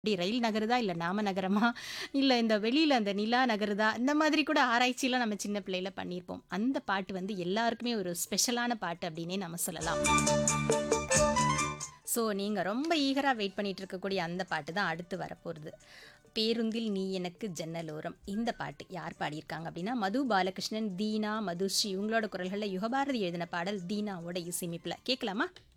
அப்படி ரயில் நகருதா? இல்ல நாம நகரமா? இல்ல இந்த வெளியில அந்த நிலா நகருதா? இந்த மாதிரி கூட ஆராய்ச்சிலாம் நம்ம சின்ன பிள்ளையில பண்ணியிருப்போம். அந்த பாட்டு வந்து எல்லாருக்குமே ஒரு ஸ்பெஷலான பாட்டு அப்படின்னே நம்ம சொல்லலாம். ஸோ நீங்க ரொம்ப ஈகரா வெயிட் பண்ணிட்டு இருக்கக்கூடிய அந்த பாட்டு தான் அடுத்து வரப்போறது. பேருந்தில் நீ எனக்கு ஜன்னலோரம். இந்த பாட்டு யார் பாடியிருக்காங்க அப்படின்னா, மது பாலகிருஷ்ணன், தீனா, மதுஸ்ரீ இவங்களோட குரல்கள்ல யுகபாரதி எழுதின பாடல், தீனாவோட இசையமைப்புல. கேட்கலாமா?